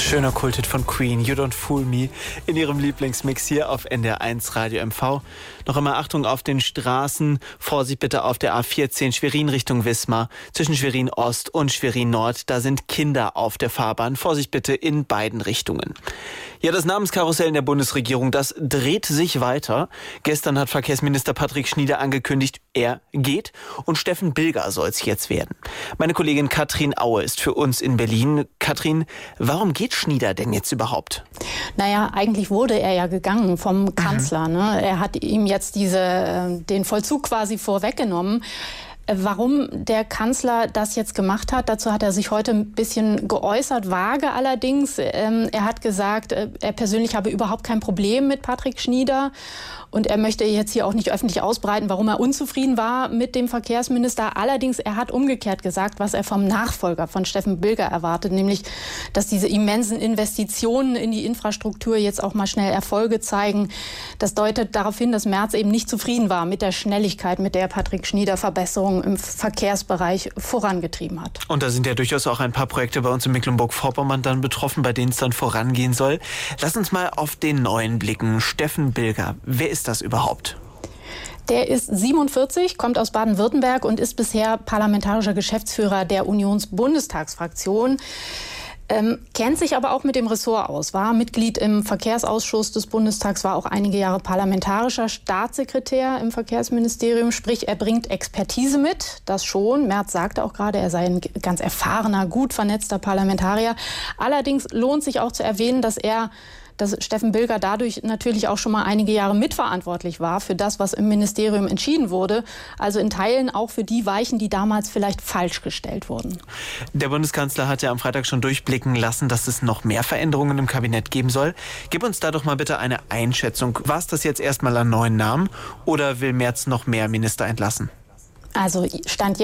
Schöner Kulthit von Queen, You Don't Fool Me, in ihrem Lieblingsmix hier auf NDR1 Radio MV. Noch einmal Achtung auf den Straßen, Vorsicht bitte auf der A14 Schwerin Richtung Wismar, zwischen Schwerin Ost und Schwerin Nord, da sind Kinder auf der Fahrbahn, Vorsicht bitte in beiden Richtungen. Ja, das Namenskarussell in der Bundesregierung, das dreht sich weiter. Gestern hat Verkehrsminister Patrick Schnieder angekündigt, er geht und Steffen Bilger soll es jetzt werden. Meine Kollegin Katrin Aue ist für uns in Berlin. Katrin, warum geht Schnieder denn jetzt überhaupt? Naja, eigentlich wurde er ja gegangen vom Kanzler. Ne? Er hat ihm jetzt den Vollzug quasi vorweggenommen. Warum der Kanzler das jetzt gemacht hat, dazu hat er sich heute ein bisschen geäußert, vage allerdings. Er hat gesagt, er persönlich habe überhaupt kein Problem mit Patrick Schnieder und er möchte jetzt hier auch nicht öffentlich ausbreiten, warum er unzufrieden war mit dem Verkehrsminister. Allerdings, er hat umgekehrt gesagt, was er vom Nachfolger von Steffen Bilger erwartet, nämlich, dass diese immensen Investitionen in die Infrastruktur jetzt auch mal schnell Erfolge zeigen. Das deutet darauf hin, dass Merz eben nicht zufrieden war mit der Schnelligkeit, mit der Patrick Schnieder Verbesserungen im Verkehrsbereich vorangetrieben hat. Und da sind ja durchaus auch ein paar Projekte bei uns in Mecklenburg-Vorpommern dann betroffen, bei denen es dann vorangehen soll. Lass uns mal auf den neuen blicken. Steffen Bilger, wer ist das überhaupt? Der ist 47, kommt aus Baden-Württemberg und ist bisher parlamentarischer Geschäftsführer der Unionsbundestagsfraktion. Kennt sich aber auch mit dem Ressort aus, war Mitglied im Verkehrsausschuss des Bundestags, war auch einige Jahre parlamentarischer Staatssekretär im Verkehrsministerium. Sprich, er bringt Expertise mit, das schon. Merz sagte auch gerade, er sei ein ganz erfahrener, gut vernetzter Parlamentarier. Allerdings lohnt sich auch zu erwähnen, dass Steffen Bilger dadurch natürlich auch schon mal einige Jahre mitverantwortlich war für das, was im Ministerium entschieden wurde. Also in Teilen auch für die Weichen, die damals vielleicht falsch gestellt wurden. Der Bundeskanzler hat ja am Freitag schon durchblicken lassen, dass es noch mehr Veränderungen im Kabinett geben soll. Gib uns da doch mal bitte eine Einschätzung. War es das jetzt erstmal an neuen Namen oder will Merz noch mehr Minister entlassen? Also Stand